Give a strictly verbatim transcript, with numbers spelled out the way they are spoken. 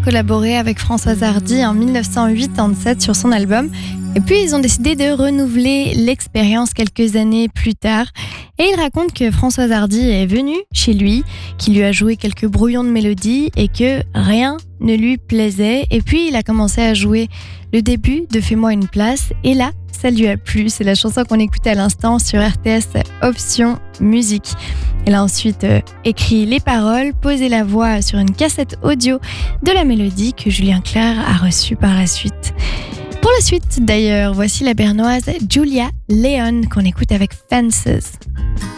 collaboré avec Françoise Hardy en dix-neuf cent quatre-vingt-dix-sept sur son album. Et puis, ils ont décidé de renouveler l'expérience quelques années plus tard. Et il raconte que Françoise Hardy est venue chez lui, qu'il lui a joué quelques brouillons de mélodie et que rien ne lui plaisait. Et puis, il a commencé à jouer le début de Fais-moi une place. Et là, ça lui a plu. C'est la chanson qu'on écoutait à l'instant sur R T S Option Musique. Elle a ensuite euh, écrit les paroles, posé la voix sur une cassette audio de la mélodie que Julien Clerc a reçue par la suite. Pour la suite d'ailleurs, voici la bernoise Julia Leon qu'on écoute avec Fences.